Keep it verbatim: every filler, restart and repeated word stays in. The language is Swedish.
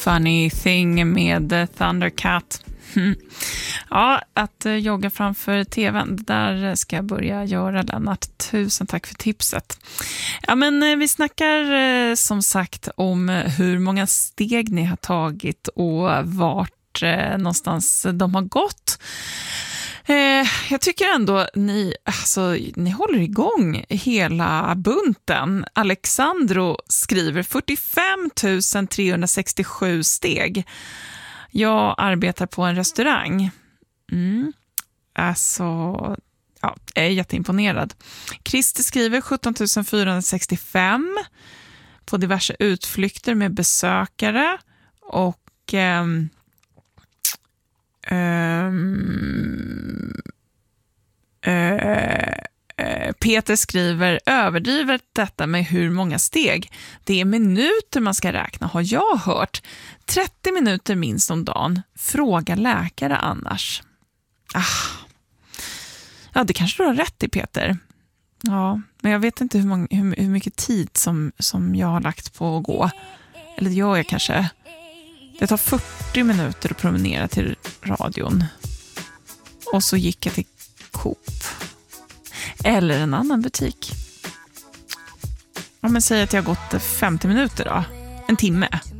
Funny Thing med Thundercat. Mm. Ja, att jogga framför tvn, där ska jag börja göra, Lennart. Tusen tack för tipset. Ja, men vi snackar som sagt om hur många steg ni har tagit och vart någonstans de har gått. Eh, jag tycker ändå ni, alltså, ni håller igång hela bunten. Alexandro skriver fyrtiofem tusen trehundrasextiosju steg. Jag arbetar på en restaurang. Mm. Alltså, ja, jag är jätteimponerad. Christer skriver sjutton tusen fyrahundrasextiofem på diverse utflykter med besökare. Och ehm, Um, uh, uh, Peter skriver överdrivet detta med hur många steg. Det är minuter man ska räkna, har jag hört. trettio minuter minst om dagen. Fråga läkare annars. Ah. Ja, det kanske du har rätt i, Peter. Ja, men jag vet inte hur, många, hur, hur mycket tid som, som jag har lagt på att gå. Eller det gör jag kanske. Det tar fyrtio minuter att promenera till radion. Och så gick jag till Coop. Eller en annan butik. Ja, men säg att jag har gått femtio minuter då. En timme.